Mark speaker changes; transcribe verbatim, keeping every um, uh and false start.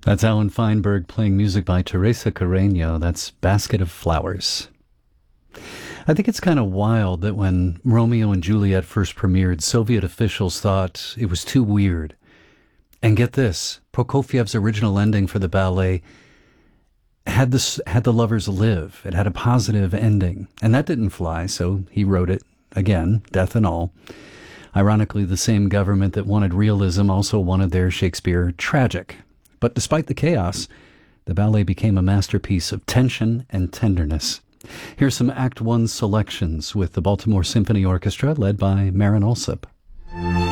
Speaker 1: That's Alan Feinberg playing music by Teresa Carreño. That's Basket of Flowers. I think it's kind of wild that when Romeo and Juliet first premiered, Soviet officials thought it was too weird. And get this, Prokofiev's original ending for the ballet had this had the lovers live. It had a positive ending. And that didn't fly, so he wrote it again, death and all. Ironically, the same government that wanted realism also wanted their Shakespeare tragic. But despite the chaos, the ballet became a masterpiece of tension and tenderness. Here's some Act One selections with the Baltimore Symphony Orchestra led by Marin Alsop.